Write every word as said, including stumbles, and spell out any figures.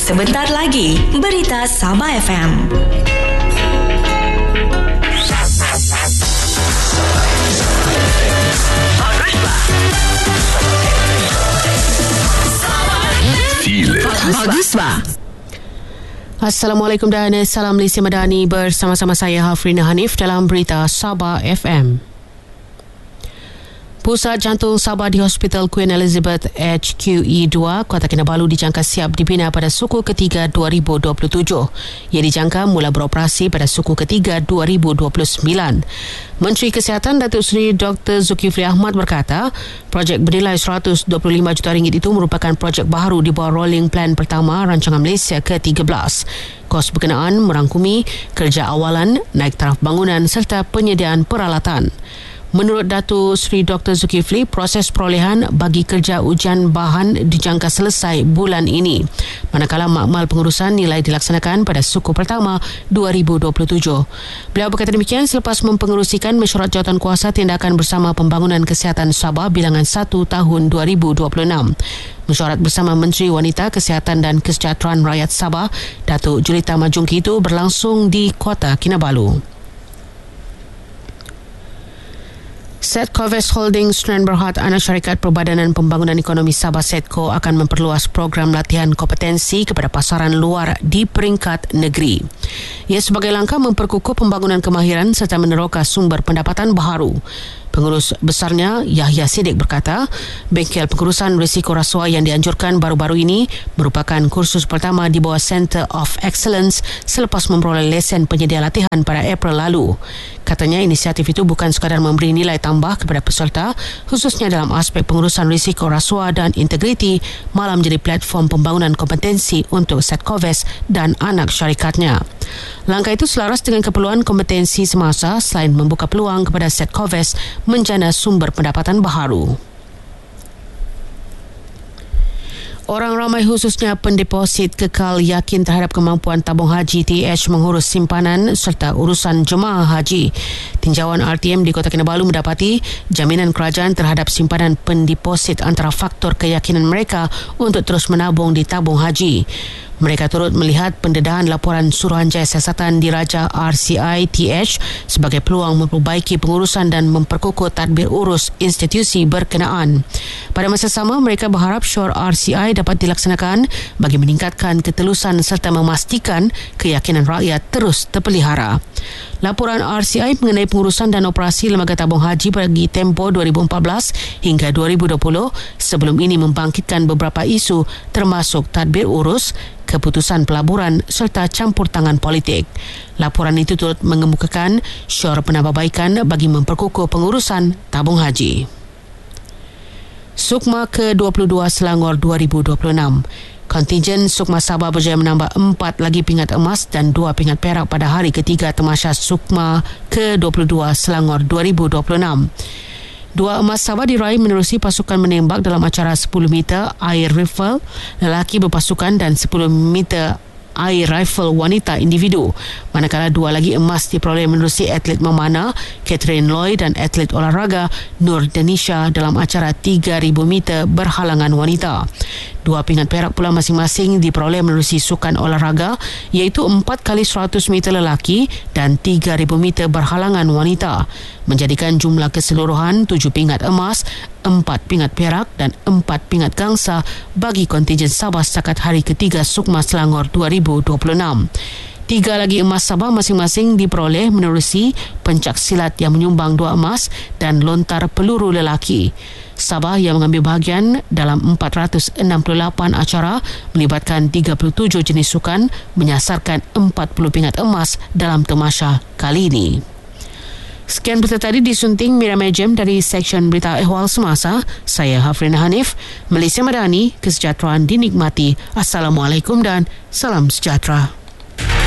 Sebentar lagi, Berita Sabah F M. Baguslah. Assalamualaikum dan salam Malaysia Madani, bersama-sama saya Hafrina Hanif dalam Berita Sabah F M. Pusat Jantung Sabah di Hospital Queen Elizabeth H Q E dua, Kota Kinabalu dijangka siap dibina pada suku ketiga dua ribu dua puluh tujuh. Ia dijangka mula beroperasi pada suku ketiga dua ribu dua puluh sembilan. Menteri Kesihatan Datuk Seri Doktor Zulkifli Ahmad berkata, projek bernilai seratus dua puluh lima juta ringgit itu merupakan projek baharu di bawah Rolling Plan Pertama Rancangan Malaysia ke tiga belas. Kos berkenaan merangkumi kerja awalan, naik taraf bangunan serta penyediaan peralatan. Menurut Datuk Seri Doktor Zulkifli, proses perolehan bagi kerja ujian bahan dijangka selesai bulan ini, manakala makmal pengurusan nilai dilaksanakan pada suku pertama dua ribu dua puluh tujuh. Beliau berkata demikian selepas mempengerusikan mesyuarat jawatankuasa tindakan bersama pembangunan kesihatan Sabah bilangan satu tahun dua ribu dua puluh enam. Mesyuarat bersama Menteri Wanita, Kesihatan dan Kesejahteraan Rakyat Sabah, Datuk Julita Majungki itu berlangsung di Kota Kinabalu. Setcoves Holdings Strand Berhad, anak syarikat Perbadanan Pembangunan Ekonomi Sabah Setco, akan memperluas program latihan kompetensi kepada pasaran luar di peringkat negeri. Ia sebagai langkah memperkukuh pembangunan kemahiran serta meneroka sumber pendapatan baharu. Pengurus besarnya Yahya Siddiq berkata, bengkel pengurusan risiko rasuah yang dianjurkan baru-baru ini merupakan kursus pertama di bawah Center of Excellence selepas memperoleh lesen penyedia latihan pada April lalu. Katanya inisiatif itu bukan sekadar memberi nilai tambah kepada peserta, khususnya dalam aspek pengurusan risiko rasuah dan integriti, malah menjadi platform pembangunan kompetensi untuk Setcoves dan anak syarikatnya. Langkah itu selaras dengan keperluan kompetensi semasa selain membuka peluang kepada Setcoves menjana sumber pendapatan baharu. Orang ramai khususnya pendeposit kekal yakin terhadap kemampuan tabung haji T H mengurus simpanan serta urusan jemaah haji. Tinjauan R T M di Kota Kinabalu mendapati jaminan kerajaan terhadap simpanan pendeposit antara faktor keyakinan mereka untuk terus menabung di tabung haji. Mereka turut melihat pendedahan laporan Suruhanjaya Siasatan Diraja R C I T H sebagai peluang memperbaiki pengurusan dan memperkukuh tadbir urus institusi berkenaan. Pada masa sama, mereka berharap syur R C I dapat dilaksanakan bagi meningkatkan ketelusan serta memastikan keyakinan rakyat terus terpelihara. Laporan R C I mengenai pengurusan dan operasi Lembaga Tabung Haji bagi tempoh dua ribu empat belas hingga dua ribu dua puluh sebelum ini membangkitkan beberapa isu termasuk tadbir urus, keputusan pelaburan serta campur tangan politik. Laporan itu turut mengemukakan syur penambahbaikan bagi memperkukuh pengurusan tabung haji. Sukma ke dua puluh dua Selangor dua ribu dua puluh enam. Kontingen Sukma Sabah berjaya menambah empat lagi pingat emas dan dua pingat perak pada hari ketiga Tamasya Sukma ke dua puluh dua Selangor dua ribu dua puluh enam. Dua emas Sabah diraih menerusi pasukan menembak dalam acara sepuluh meter air rifle lelaki berpasukan dan sepuluh meter air rifle wanita individu. Manakala dua lagi emas diperoleh menerusi atlet memanah Catherine Loy dan atlet olahraga Nur Danisha dalam acara tiga ribu meter berhalangan wanita. Dua pingat perak pula masing-masing diperoleh menerusi sukan olahraga iaitu empat kali seratus meter lelaki dan tiga ribu meter berhalangan wanita, menjadikan jumlah keseluruhan tujuh pingat emas, empat pingat perak dan empat pingat gangsa bagi kontingen Sabah setakat hari ketiga Sukma Selangor dua ribu dua puluh enam. Tiga lagi emas Sabah masing-masing diperoleh menerusi pencak silat yang menyumbang dua emas dan lontar peluru lelaki. Sabah yang mengambil bahagian dalam empat ratus enam puluh lapan acara melibatkan tiga puluh tujuh jenis sukan menyasarkan empat puluh pingat emas dalam tamasya kali ini. Sekian berita tadi disunting Mira Mejem dari Seksyen Berita Ehwal Semasa. Saya Hafrina Hanif, Malaysia Madani, kesejahteraan dinikmati. Assalamualaikum dan salam sejahtera.